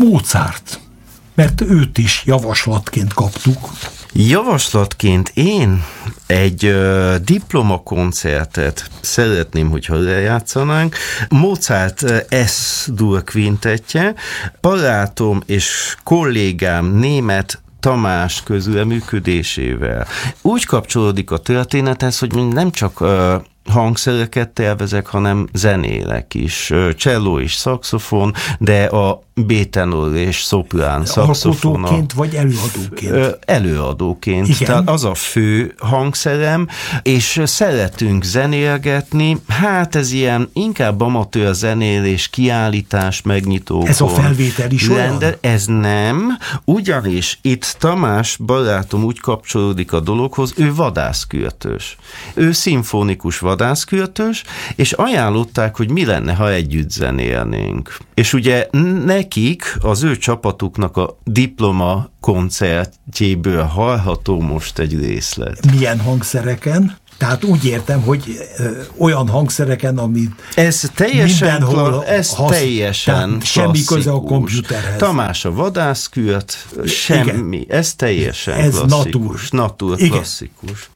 Mozart, mert őt is javaslatként kaptuk. Javaslatként én egy diplomakoncertet szeretném, hogyha lejátszanánk. Mozart S-dur kvintetje, barátom és kollégám német Tamás közreműködésével. Úgy kapcsolódik a történethez, hogy nem csak hangszereket tervezek, hanem zenélek is. Cselló és szaxofon, de a B-tenor és szoprán szaxofon. Alkotóként vagy előadóként? Előadóként. Igen. Tehát az a fő hangszerem, és szeretünk zenélgetni. Hát ez ilyen inkább amatőr zenélés, kiállítás, megnyitó. Ez a felvétel is olyan? De ez nem, ugyanis itt Tamás barátom úgy kapcsolódik a dologhoz, ő vadászkürtös. Ő szimfonikus vadászkürtös, és ajánlották, hogy mi lenne, ha együtt zenélnénk. És ugye nekik, az ő csapatuknak a diploma koncertjéből hallható most egy részlet. Milyen hangszereken? Tehát úgy értem, hogy olyan hangszereken, amit ez teljesen teljesen semmi köze a komputerhez. Tamás a vadászkürt, semmi. Igen. Ez teljesen ez klasszikus. Natur klasszikus.